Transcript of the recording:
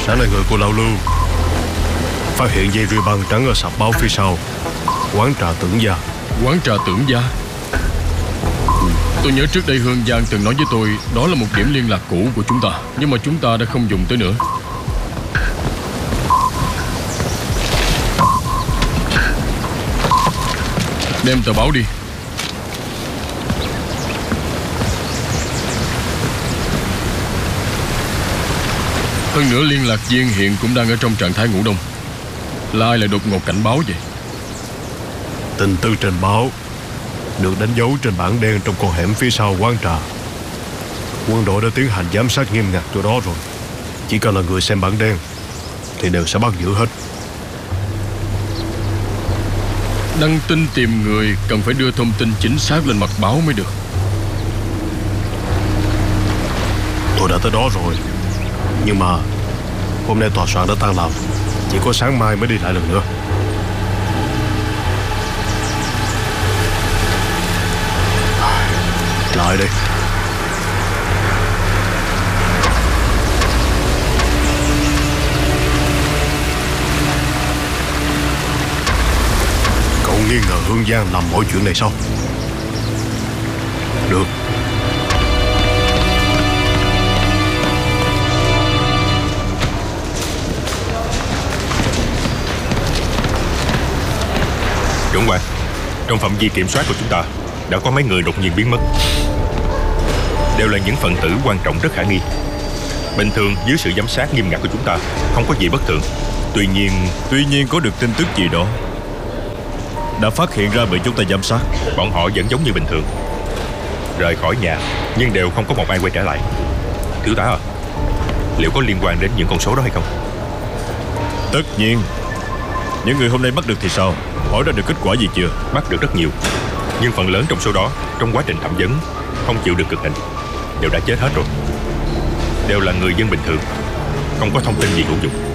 Sẽ là người của Lão Lưu. Phát hiện dây ruy băng trắng ở sạp báo phía sau quán trà Tưởng Gia. Quán trà Tưởng Gia? Tôi nhớ trước đây Hương Giang từng nói với tôi đó là một điểm liên lạc cũ của chúng ta, nhưng mà chúng ta đã không dùng tới nữa. Đem tờ báo đi. Hơn nữa liên lạc viên hiện cũng đang ở trong trạng thái ngủ đông. Là ai lại đột ngột cảnh báo vậy? Tin tức trên báo được đánh dấu trên bảng đen trong con hẻm phía sau quán trà. Quân đội đã tiến hành giám sát nghiêm ngặt chỗ đó rồi. Chỉ cần là người xem bảng đen thì đều sẽ bắt giữ hết. Đăng tin tìm người cần phải đưa thông tin chính xác lên mặt báo mới được. Tôi đã tới đó rồi, nhưng mà hôm nay tòa soạn đã tan làm, chỉ có sáng mai mới đi lại lần nữa. Lại đi. Cậu nghi ngờ Hương Giang làm mọi chuyện này sao? Được. Trưởng quan, trong phạm vi kiểm soát của chúng ta đã có mấy người đột nhiên biến mất. Đều là những phần tử quan trọng rất khả nghi. Bình thường dưới sự giám sát nghiêm ngặt của chúng ta không có gì bất thường. Tuy nhiên có được tin tức gì đó đã phát hiện ra bị chúng ta giám sát. Bọn họ vẫn giống như bình thường, rời khỏi nhà nhưng đều không có một ai quay trở lại. Thiếu tá à, liệu có liên quan đến những con số đó hay không? Tất nhiên. Những người hôm nay bắt được thì sao? Hỏi ra được kết quả gì chưa? Bắt được rất nhiều, nhưng phần lớn trong số đó trong quá trình thẩm vấn không chịu được cực hình, đều đã chết hết rồi. Đều là người dân bình thường, không có thông tin gì hữu dụng.